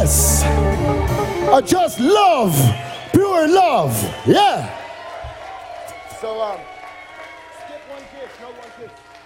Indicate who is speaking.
Speaker 1: Yes. Just love. Pure love. Yeah. So, skip one kiss. No one kiss.